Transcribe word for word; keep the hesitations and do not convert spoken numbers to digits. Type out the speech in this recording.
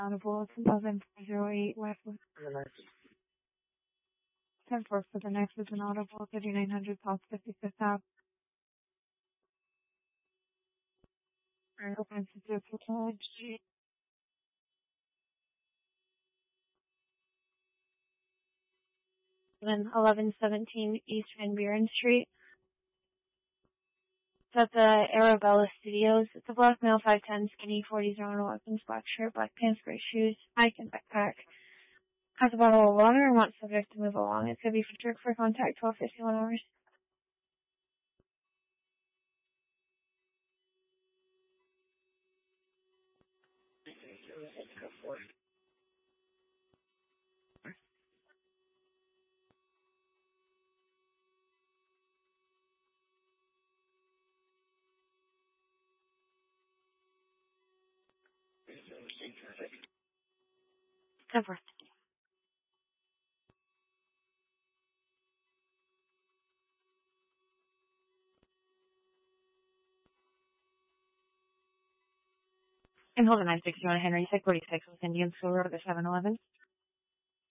Audible eleven zero eight West ten four for the next is an audible thirty-nine hundred South fifty-fifth Ave. Alright, open to zero two two. Then eleven seventeen East Van Buren Street. It's at the Arabella Studios. It's a black male, five ten, skinny, forties, round weapons, black shirt, black pants, gray shoes, hike and backpack. Has a bottle of water and wants subject to move along. It's going to be for jerk for contact twelve fifty-one hours. Let's go for it. ten four. And hold on, nine sixty-one Henry, six forty-six with Indian School Road at seven eleven.